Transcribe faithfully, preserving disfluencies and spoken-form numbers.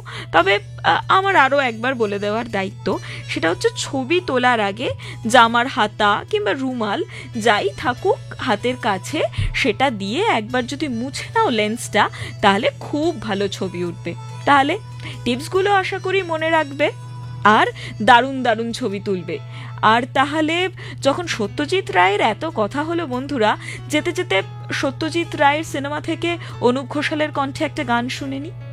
তবে আমার আরও একবার বলে দেওয়ার দায়িত্ব, সেটা হচ্ছে ছবি তোলার আগে জামার হাতা কিংবা রুমাল যাই থাকুক হাতের কাছে, সেটা দিয়ে একবার যদি মুছে নাও লেন্সটা, তাহলে খুব ভালো ছবি উঠবে। তাহলে টিপসগুলো আশা করি মনে রাখবে আর দারুণ দারুণ ছবি তুলবে। আর তাহলে যখন সত্যজিৎ রায়ের এত কথা হলো বন্ধুরা, যেতে যেতে সত্যজিৎ রায়ের সিনেমা থেকে অনুপ ঘোষালের কণ্ঠে একটা গান শুনে নি।